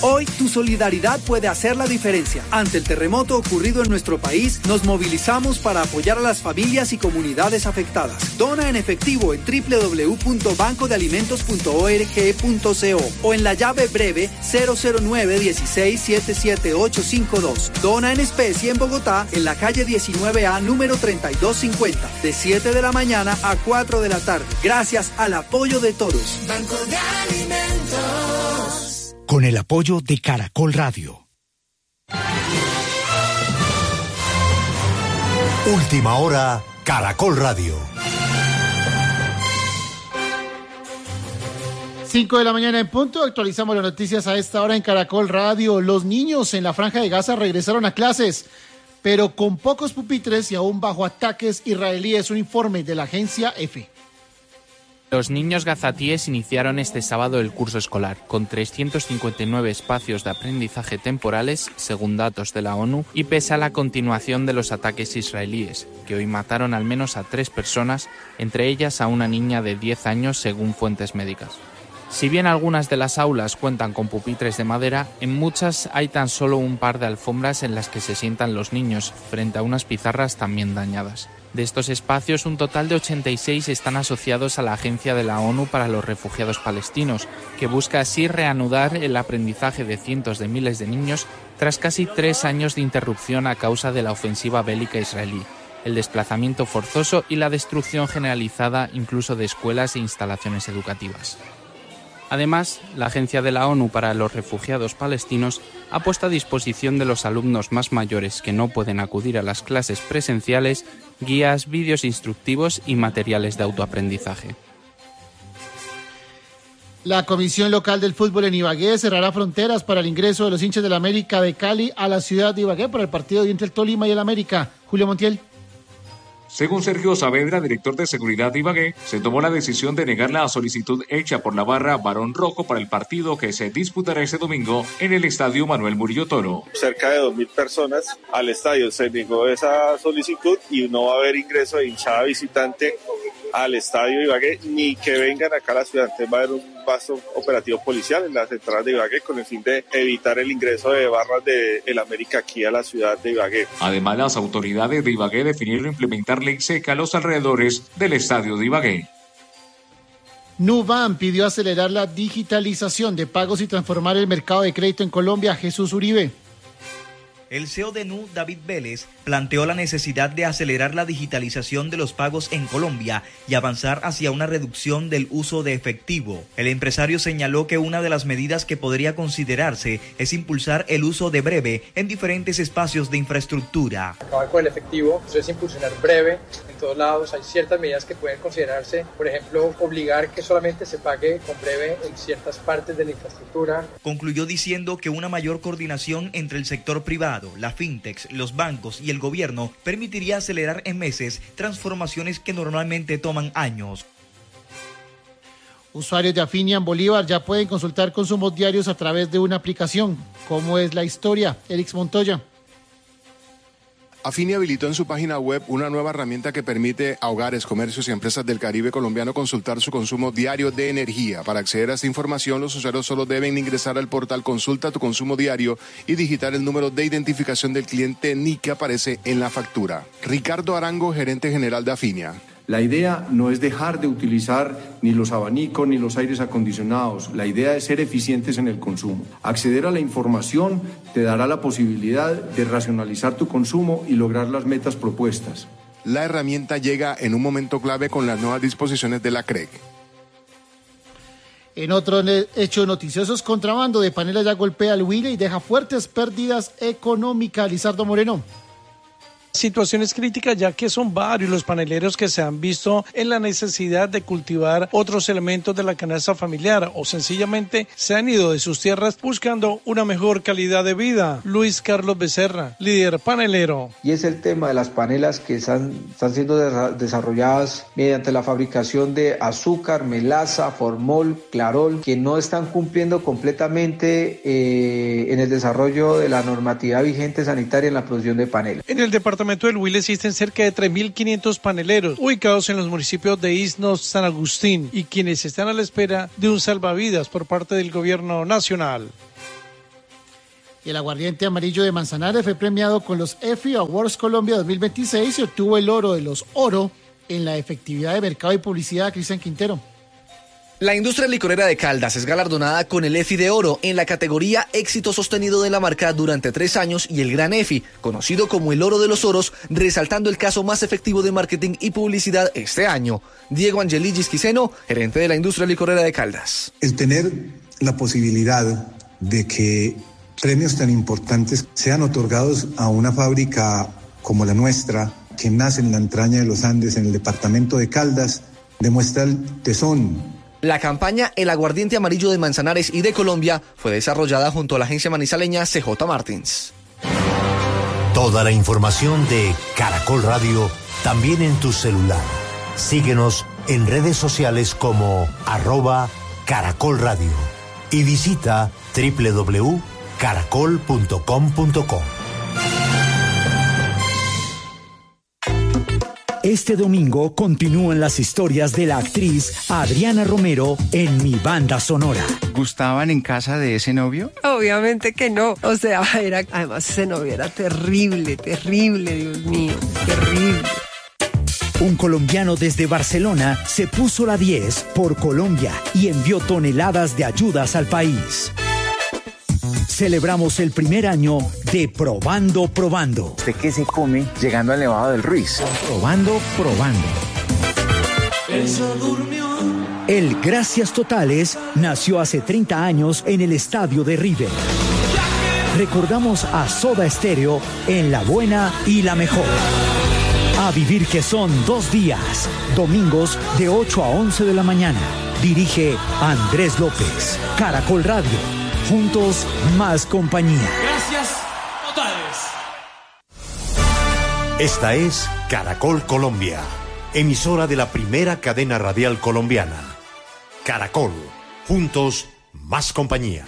Hoy tu solidaridad puede hacer la diferencia. Ante el terremoto ocurrido en nuestro país, nos movilizamos para apoyar a las familias y comunidades afectadas. Dona en efectivo en www.bancodealimentos.org.co o en la llave breve 009-16-77852. Dona en especie en Bogotá, en la calle 19A, número 3250, de 7 de la mañana a 4 de la tarde. Gracias al apoyo de todos. Banco de Alimentos. Con el apoyo de Caracol Radio. Última hora, Caracol Radio. 5 de la mañana en punto, actualizamos las noticias a esta hora en Caracol Radio. Los niños en la Franja de Gaza regresaron a clases, pero con pocos pupitres y aún bajo ataques israelíes. Un informe de la agencia EFE. Los niños gazatíes iniciaron este sábado el curso escolar, con 359 espacios de aprendizaje temporales, según datos de la ONU, y pese a la continuación de los ataques israelíes, que hoy mataron al menos a 3 personas, entre ellas a una niña de 10 años, según fuentes médicas. Si bien algunas de las aulas cuentan con pupitres de madera, en muchas hay tan solo un par de alfombras en las que se sientan los niños, frente a unas pizarras también dañadas. De estos espacios, un total de 86 están asociados a la Agencia de la ONU para los Refugiados Palestinos, que busca así reanudar el aprendizaje de cientos de miles de niños tras casi 3 años de interrupción a causa de la ofensiva bélica israelí, el desplazamiento forzoso y la destrucción generalizada incluso de escuelas e instalaciones educativas. Además, la Agencia de la ONU para los Refugiados Palestinos ha puesto a disposición de los alumnos más mayores que no pueden acudir a las clases presenciales guías, vídeos instructivos y materiales de autoaprendizaje. La Comisión Local del Fútbol en Ibagué cerrará fronteras para el ingreso de los hinchas del América de Cali a la ciudad de Ibagué para el partido entre el Tolima y el América. Julio Montiel. Según Sergio Saavedra, director de Seguridad de Ibagué, se tomó la decisión de negar la solicitud hecha por la barra Barón Rojo para el partido que se disputará este domingo en el Estadio Manuel Murillo Toro. Cerca de 2.000 personas al estadio, se negó esa solicitud y no va a haber ingreso de hinchada visitante al Estadio Ibagué, ni que vengan acá a la ciudad. Va a haber un vasto operativo policial en las entradas de Ibagué con el fin de evitar el ingreso de barras del América aquí a la ciudad de Ibagué. Además, las autoridades de Ibagué definieron implementar ley seca a los alrededores del Estadio de Ibagué. Nubank pidió acelerar la digitalización de pagos y transformar el mercado de crédito en Colombia. Jesús Uribe. El CEO de Nu, David Vélez, planteó la necesidad de acelerar la digitalización de los pagos en Colombia y avanzar hacia una reducción del uso de efectivo. El empresario señaló que una de las medidas que podría considerarse es impulsar el uso de breve en diferentes espacios de infraestructura. Acabar con el efectivo, entonces impulsionar breve en todos lados. Hay ciertas medidas que pueden considerarse, por ejemplo, obligar que solamente se pague con breve en ciertas partes de la infraestructura. Concluyó diciendo que una mayor coordinación entre el sector privado, la fintech, los bancos y el gobierno permitiría acelerar en meses transformaciones que normalmente toman años. Usuarios de Afinia en Bolívar ya pueden consultar consumos diarios a través de una aplicación. ¿Cómo es la historia? Elix Montoya. Afinia habilitó en su página web una nueva herramienta que permite a hogares, comercios y empresas del Caribe colombiano consultar su consumo diario de energía. Para acceder a esta información, los usuarios solo deben ingresar al portal Consulta tu consumo diario y digitar el número de identificación del cliente NIC que aparece en la factura. Ricardo Arango, gerente general de Afinia. La idea no es dejar de utilizar ni los abanicos ni los aires acondicionados. La idea es ser eficientes en el consumo. Acceder a la información te dará la posibilidad de racionalizar tu consumo y lograr las metas propuestas. La herramienta llega en un momento clave con las nuevas disposiciones de la CREC. En otro hecho noticioso, contrabando de paneles ya golpea al Huila y deja fuertes pérdidas económicas. Lizardo Moreno. Situaciones críticas, ya que son varios los paneleros que se han visto en la necesidad de cultivar otros elementos de la canasta familiar o sencillamente se han ido de sus tierras buscando una mejor calidad de vida. Luis Carlos Becerra, líder panelero. Y es el tema de las panelas que están siendo desarrolladas mediante la fabricación de azúcar, melaza, formol, clarol, que no están cumpliendo completamente en el desarrollo de la normatividad vigente sanitaria en la producción de panelas. En el departamento del Huila existen cerca de 3.500 paneleros ubicados en los municipios de Isnos, San Agustín y quienes están a la espera de un salvavidas por parte del gobierno nacional. El aguardiente amarillo de Manzanares fue premiado con los EFI Awards Colombia 2026 y obtuvo el oro de los oro en la efectividad de mercado y publicidad. Cristian Quintero. La industria licorera de Caldas es galardonada con el EFI de Oro en la categoría Éxito Sostenido de la marca durante 3 años y el Gran EFI, conocido como el Oro de los Oros, resaltando el caso más efectivo de marketing y publicidad este año. Diego Angeligis Quiseno, gerente de la industria licorera de Caldas. El tener la posibilidad de que premios tan importantes sean otorgados a una fábrica como la nuestra, que nace en la entraña de los Andes, en el departamento de Caldas, demuestra el tesón. La campaña El Aguardiente Amarillo de Manzanares y de Colombia fue desarrollada junto a la agencia manizaleña CJ Martins. Toda la información de Caracol Radio también en tu celular. Síguenos en redes sociales como @Caracol Radio y visita www.caracol.com.co. Este domingo continúan las historias de la actriz Adriana Romero en Mi Banda Sonora. ¿Gustaban en casa de ese novio? Obviamente que no. O sea, además ese novio era terrible, Dios mío, terrible. Un colombiano desde Barcelona se puso la 10 por Colombia y envió toneladas de ayudas al país. Celebramos el primer año de Probando. ¿Usted qué se come llegando al Nevado del Ruiz? Probando. El Gracias Totales nació hace 30 años en el estadio de River. Recordamos a Soda Stereo en La Buena y La Mejor. A vivir que son 2 días, domingos de 8 a 11 de la mañana. Dirige Andrés López. Caracol Radio. Juntos, más compañía. Gracias totales. Esta es Caracol Colombia, emisora de la primera cadena radial colombiana. Caracol, juntos, más compañía.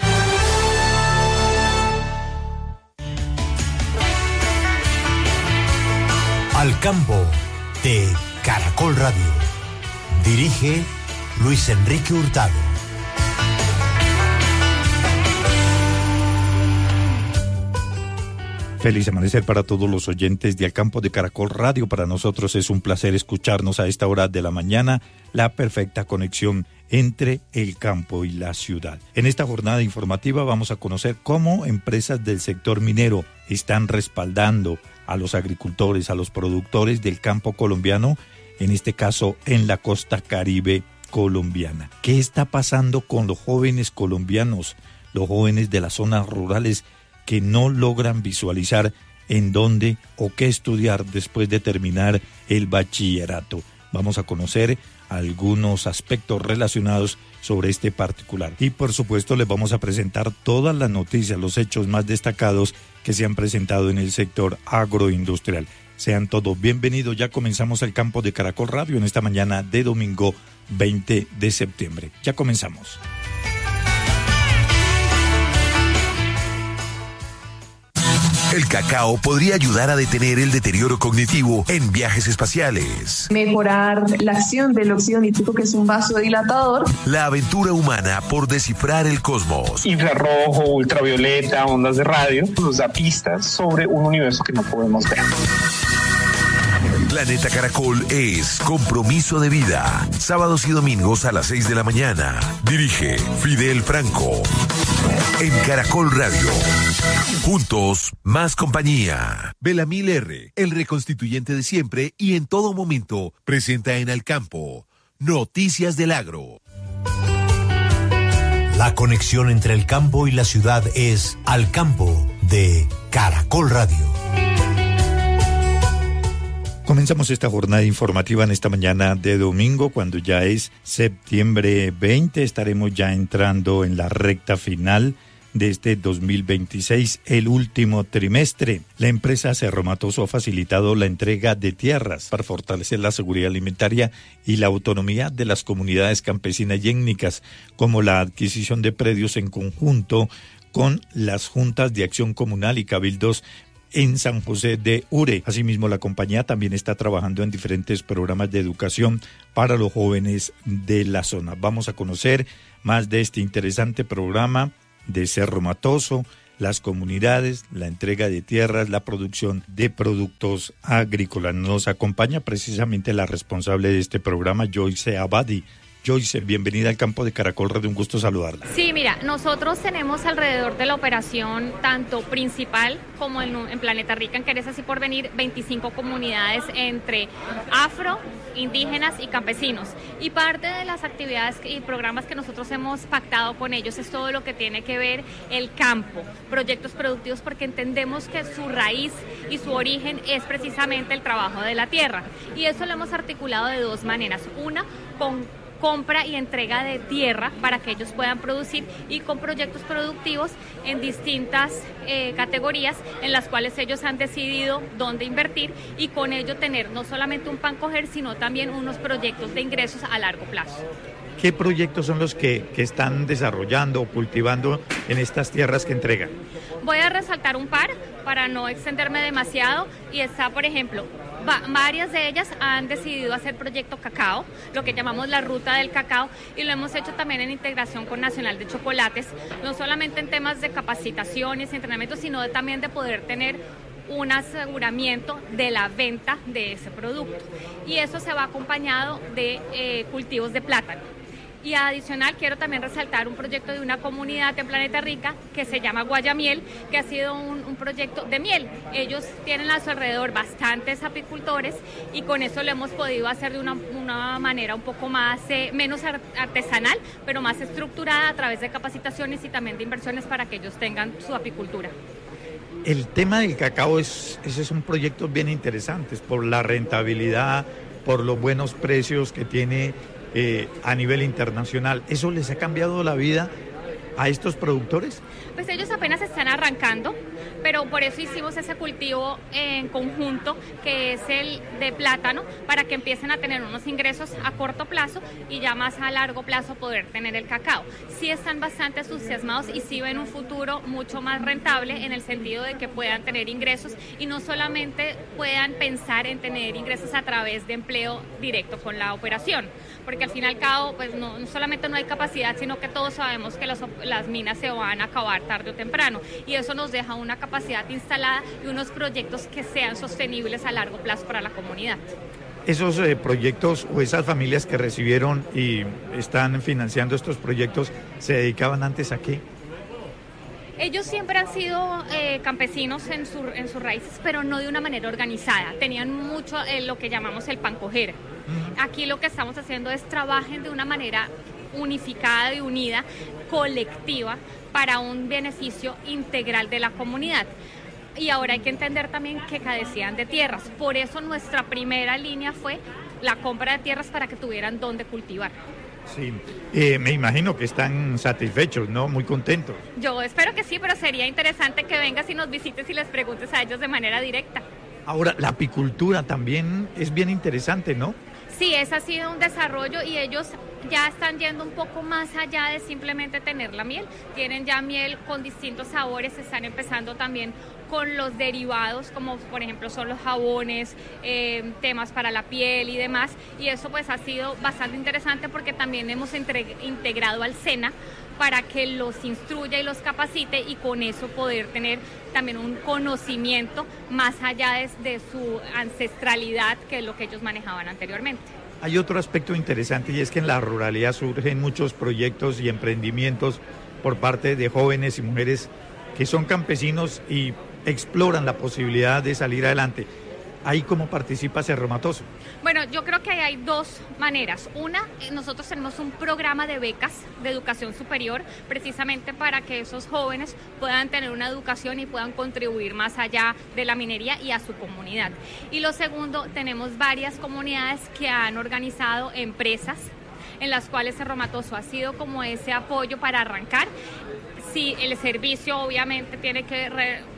Al campo de Caracol Radio. Dirige Luis Enrique Hurtado. Feliz amanecer para todos los oyentes de Al Campo de Caracol Radio. Para nosotros es un placer escucharnos a esta hora de la mañana, la perfecta conexión entre el campo y la ciudad. En esta jornada informativa vamos a conocer cómo empresas del sector minero están respaldando a los agricultores, a los productores del campo colombiano, en este caso en la costa caribe colombiana. ¿Qué está pasando con los jóvenes colombianos, los jóvenes de las zonas rurales que no logran visualizar en dónde o qué estudiar después de terminar el bachillerato? Vamos a conocer algunos aspectos relacionados sobre este particular. Y por supuesto les vamos a presentar todas las noticias, los hechos más destacados que se han presentado en el sector agroindustrial. Sean todos bienvenidos, ya comenzamos el Campo de Caracol Radio en esta mañana de domingo 20 de septiembre. Ya comenzamos. El cacao podría ayudar a detener el deterioro cognitivo en viajes espaciales. Mejorar la acción del óxido nítrico, que es un vasodilatador. La aventura humana por descifrar el cosmos. Infrarrojo, ultravioleta, ondas de radio, nos da pistas sobre un universo que no podemos ver. Planeta Caracol es Compromiso de Vida. Sábados y domingos a las 6 de la mañana. Dirige Fidel Franco. En Caracol Radio. Juntos, más compañía. Belamil R., el reconstituyente de siempre y en todo momento, presenta en Al Campo Noticias del Agro. La conexión entre el campo y la ciudad es Al Campo de Caracol Radio. Comenzamos esta jornada informativa en esta mañana de domingo, cuando ya es septiembre 20, estaremos ya entrando en la recta final de este 2026, el último trimestre. La empresa Cerro Matoso ha facilitado la entrega de tierras para fortalecer la seguridad alimentaria y la autonomía de las comunidades campesinas y étnicas, como la adquisición de predios en conjunto con las juntas de acción comunal y cabildos en San José de Ure. Asimismo, la compañía también está trabajando en diferentes programas de educación para los jóvenes de la zona. Vamos a conocer más de este interesante programa de Cerro Matoso, las comunidades, la entrega de tierras, la producción de productos agrícolas. Nos acompaña precisamente la responsable de este programa, Joyce Abadi. Joyce, bienvenida al campo de Caracol Radio, un gusto saludarla. Sí, mira, nosotros tenemos alrededor de la operación, tanto principal como en Planeta Rica, en Querés Así por Venir, 25 comunidades entre afro, indígenas y campesinos. Y parte de las actividades y programas que nosotros hemos pactado con ellos es todo lo que tiene que ver el campo, proyectos productivos, porque entendemos que su raíz y su origen es precisamente el trabajo de la tierra. Y eso lo hemos articulado de dos maneras. Una, con compra y entrega de tierra para que ellos puedan producir, y con proyectos productivos en distintas categorías en las cuales ellos han decidido dónde invertir, y con ello tener no solamente un pan coger, sino también unos proyectos de ingresos a largo plazo. ¿Qué proyectos son los que están desarrollando o cultivando en estas tierras que entregan? Voy a resaltar un par para no extenderme demasiado, y está, por ejemplo, varias de ellas han decidido hacer proyecto cacao, lo que llamamos la ruta del cacao, y lo hemos hecho también en integración con Nacional de Chocolates, no solamente en temas de capacitaciones y entrenamientos, sino también de poder tener un aseguramiento de la venta de ese producto. Y eso se va acompañado de cultivos de plátano. Y adicional, quiero también resaltar un proyecto de una comunidad en Planeta Rica que se llama Guayamiel, que ha sido un proyecto de miel. Ellos tienen a su alrededor bastantes apicultores, y con eso lo hemos podido hacer de una manera un poco más, menos artesanal, pero más estructurada, a través de capacitaciones y también de inversiones para que ellos tengan su apicultura. El tema del cacao ese es un proyecto bien interesante, por la rentabilidad, por los buenos precios que tiene a nivel internacional. ¿Eso les ha cambiado la vida a estos productores? Pues ellos apenas están arrancando, pero por eso hicimos ese cultivo en conjunto, que es el de plátano, para que empiecen a tener unos ingresos a corto plazo y ya más a largo plazo poder tener el cacao. Sí están bastante entusiasmados y sí ven un futuro mucho más rentable, en el sentido de que puedan tener ingresos y no solamente puedan pensar en tener ingresos a través de empleo directo con la operación, porque al fin y al cabo pues no solamente no hay capacidad, sino que todos sabemos que las minas se van a acabar tarde o temprano, y eso nos deja una capacidad instalada y unos proyectos que sean sostenibles a largo plazo para la comunidad. Esos proyectos o esas familias que recibieron y están financiando estos proyectos, ¿se dedicaban antes a qué? Ellos siempre han sido campesinos en sus raíces, pero no de una manera organizada. Tenían mucho lo que llamamos el pan coger. Aquí lo que estamos haciendo es trabajen de una manera unificada y unida, colectiva, para un beneficio integral de la comunidad. Y ahora hay que entender también que carecían de tierras. Por eso nuestra primera línea fue la compra de tierras para que tuvieran dónde cultivar. Sí, me imagino que están satisfechos, ¿no? Muy contentos. Yo espero que sí, pero sería interesante que vengas y nos visites y les preguntes a ellos de manera directa. Ahora, la apicultura también es bien interesante, ¿no? Sí, ese ha sido un desarrollo, y ellos ya están yendo un poco más allá de simplemente tener la miel. Tienen ya miel con distintos sabores, están empezando también con los derivados, como por ejemplo son los jabones, temas para la piel y demás, y eso pues ha sido bastante interesante, porque también hemos integrado al SENA para que los instruya y los capacite, y con eso poder tener también un conocimiento más allá de su ancestralidad, que es lo que ellos manejaban anteriormente. Hay otro aspecto interesante, y es que en la ruralidad surgen muchos proyectos y emprendimientos por parte de jóvenes y mujeres que son campesinos y exploran la posibilidad de salir adelante. ¿Ahí cómo participa Cerro Matoso? Bueno, yo creo que hay dos maneras. Una, nosotros tenemos un programa de becas de educación superior, precisamente para que esos jóvenes puedan tener una educación y puedan contribuir más allá de la minería y a su comunidad. Y lo segundo, tenemos varias comunidades que han organizado empresas en las cuales Cerro Matoso ha sido como ese apoyo para arrancar. Sí, el servicio obviamente tiene que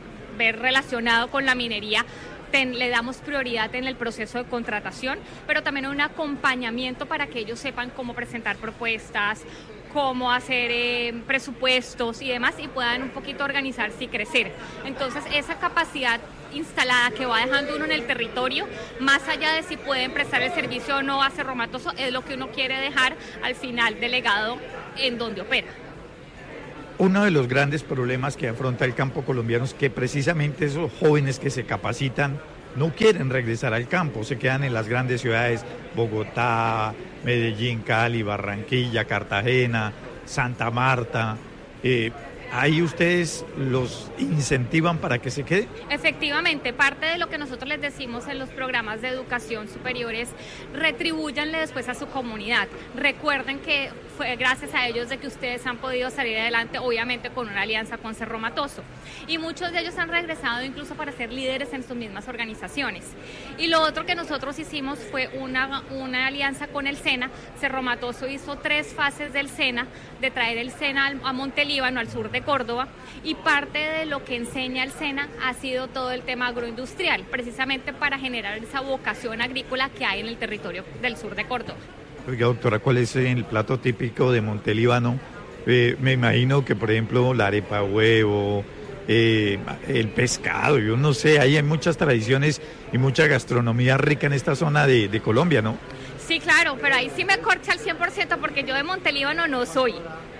ver relacionado con la minería, le damos prioridad en el proceso de contratación, pero también un acompañamiento para que ellos sepan cómo presentar propuestas, cómo hacer presupuestos y demás, y puedan un poquito organizarse y crecer. Entonces, esa capacidad instalada que va dejando uno en el territorio, más allá de si pueden prestar el servicio o no a Cerro Matoso, es lo que uno quiere dejar al final del legado en donde opera. Uno de los grandes problemas que afronta el campo colombiano es que precisamente esos jóvenes que se capacitan no quieren regresar al campo, se quedan en las grandes ciudades, Bogotá, Medellín, Cali, Barranquilla, Cartagena, Santa Marta. ¿Ahí ustedes los incentivan para que se queden? Efectivamente, parte de lo que nosotros les decimos en los programas de educación superior es retribúyanle después a su comunidad. Recuerden que fue gracias a ellos de que ustedes han podido salir adelante, obviamente con una alianza con Cerro Matoso. Y muchos de ellos han regresado incluso para ser líderes en sus mismas organizaciones. Y lo otro que nosotros hicimos fue una alianza con el SENA. Cerro Matoso hizo 3 fases del SENA, de traer el SENA a Montelíbano, al sur de Córdoba, y parte de lo que enseña el SENA ha sido todo el tema agroindustrial, precisamente para generar esa vocación agrícola que hay en el territorio del sur de Córdoba. Oiga, doctora, ¿cuál es el plato típico de Montelíbano? Me imagino que, por ejemplo, la arepa huevo, el pescado, yo no sé, ahí hay muchas tradiciones y mucha gastronomía rica en esta zona de Colombia, ¿no? Sí, claro, pero ahí sí me corcha al 100% porque yo de Montelíbano no soy.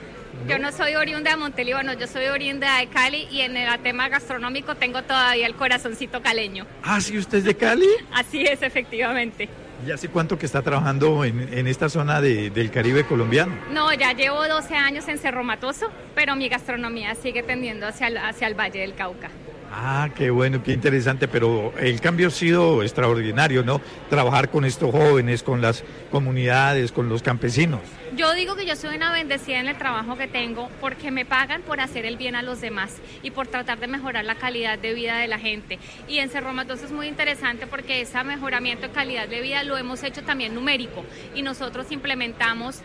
Yo no soy oriunda de Montelíbano, yo soy oriunda de Cali y en el tema gastronómico tengo todavía el corazoncito caleño. Ah, ¿sí usted es de Cali? Así es, efectivamente. ¿Y hace cuánto que está trabajando en esta zona del Caribe colombiano? No, ya llevo 12 años en Cerro Matoso, pero mi gastronomía sigue tendiendo hacia el Valle del Cauca. Ah, qué bueno, qué interesante, pero el cambio ha sido extraordinario, ¿no? Trabajar con estos jóvenes, con las comunidades, con los campesinos. Yo digo que yo soy una bendecida en el trabajo que tengo porque me pagan por hacer el bien a los demás y por tratar de mejorar la calidad de vida de la gente. Y en Cerro Matoso es muy interesante porque ese mejoramiento de calidad de vida lo hemos hecho también numérico y nosotros implementamos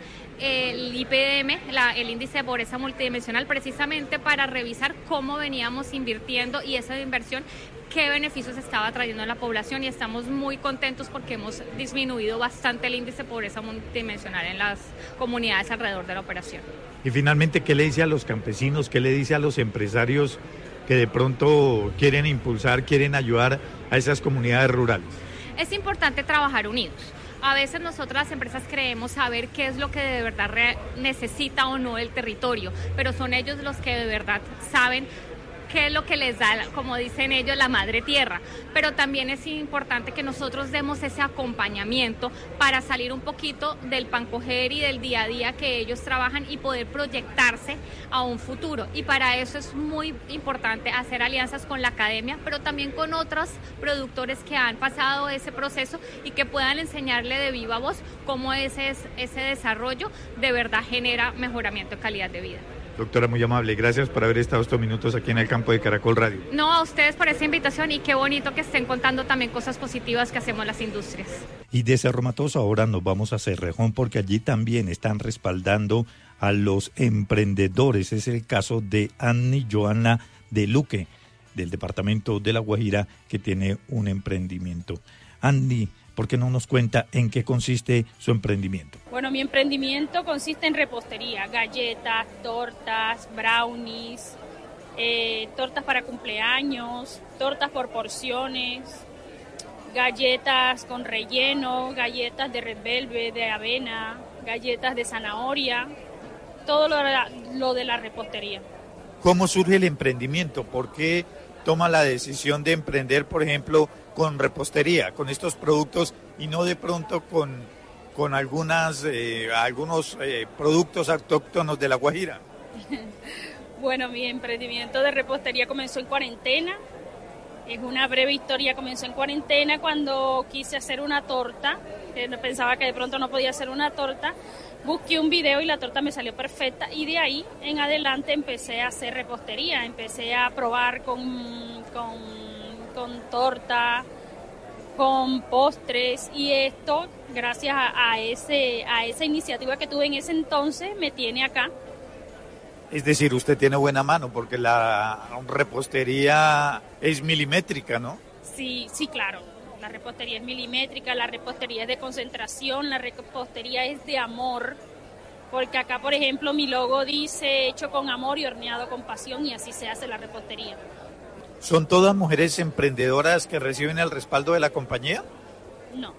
el IPM, el índice de pobreza multidimensional, precisamente para revisar cómo veníamos invirtiendo y esa inversión, qué beneficios estaba trayendo a la población, y estamos muy contentos porque hemos disminuido bastante el índice de pobreza multidimensional en las comunidades alrededor de la operación. Y finalmente, ¿qué le dice a los campesinos, qué le dice a los empresarios que de pronto quieren impulsar, quieren ayudar a esas comunidades rurales? Es importante trabajar unidos. A veces nosotros las empresas creemos saber qué es lo que de verdad necesita o no el territorio, pero son ellos los que de verdad saben qué es lo que les da, como dicen ellos, la madre tierra. Pero también es importante que nosotros demos ese acompañamiento para salir un poquito del pancoger y del día a día que ellos trabajan y poder proyectarse a un futuro. Y para eso es muy importante hacer alianzas con la academia, pero también con otros productores que han pasado ese proceso y que puedan enseñarle de viva voz cómo ese desarrollo de verdad genera mejoramiento de calidad de vida. Doctora, muy amable, gracias por haber estado estos minutos aquí en el campo de Caracol Radio. No, a ustedes por esa invitación y qué bonito que estén contando también cosas positivas que hacemos las industrias. Y de Cerro Matoso ahora nos vamos a Cerrejón porque allí también están respaldando a los emprendedores. Es el caso de Annie Joana de Luque, del departamento de La Guajira, que tiene un emprendimiento. Annie, ¿por qué no nos cuenta en qué consiste su emprendimiento? Bueno, mi emprendimiento consiste en repostería, galletas, tortas, brownies, tortas para cumpleaños, tortas por porciones, galletas con relleno, galletas de red velvet, de avena, galletas de zanahoria, todo lo de la repostería. ¿Cómo surge el emprendimiento? ¿Por qué toma la decisión de emprender, por ejemplo, con repostería, con estos productos y no de pronto con algunos productos autóctonos de La Guajira? Bueno, mi emprendimiento de repostería comenzó en cuarentena. Es una breve historia, comenzó en cuarentena cuando quise hacer una torta, pensaba que de pronto no podía hacer una torta, busqué un video y la torta me salió perfecta y de ahí en adelante empecé a hacer repostería, empecé a probar con torta, con postres y esto, gracias a esa iniciativa que tuve en ese entonces, me tiene acá. Es decir, usted tiene buena mano porque la repostería es milimétrica, ¿no? Sí, claro. La repostería es milimétrica, la repostería es de concentración, la repostería es de amor. Porque acá, por ejemplo, mi logo dice hecho con amor y horneado con pasión y así se hace la repostería. ¿Son todas mujeres emprendedoras que reciben el respaldo de la compañía?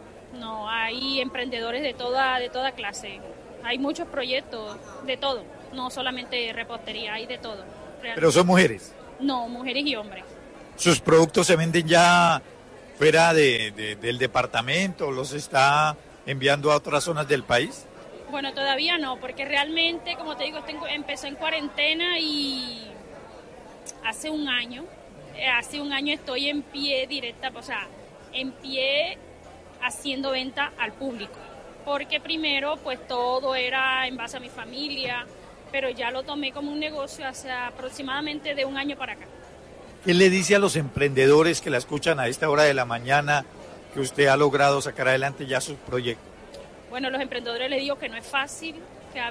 No, hay emprendedores de toda clase. Hay muchos proyectos, de todo. no solamente repostería, hay de todo. ¿Pero son mujeres? No, mujeres y hombres. ¿Sus productos se venden ya fuera del departamento? ¿Los está enviando a otras zonas del país? Bueno, todavía no, porque realmente, como te digo, empezó en cuarentena y hace un año estoy en pie directa, o sea, en pie haciendo venta al público. Porque primero, pues todo era en base a mi familia, pero ya lo tomé como un negocio hace aproximadamente de un año para acá. ¿Qué le dice a los emprendedores que la escuchan a esta hora de la mañana que usted ha logrado sacar adelante ya sus proyectos? Bueno, los emprendedores les digo que no es fácil,